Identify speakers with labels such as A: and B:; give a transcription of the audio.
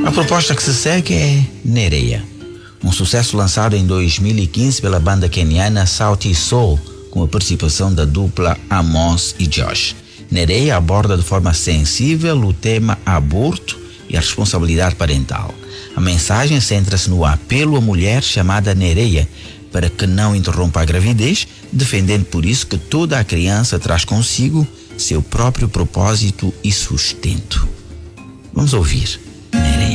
A: A proposta que se segue é Nerea, um sucesso lançado em 2015 pela banda queniana Sauti Sol, com a participação da dupla Amos e Josh. Nerea aborda de forma sensível o tema aborto e a responsabilidade parental. A mensagem centra-se no apelo à mulher chamada Nerea para que não interrompa a gravidez, defendendo por isso que toda a criança traz consigo seu próprio propósito e sustento. Vamos ouvir.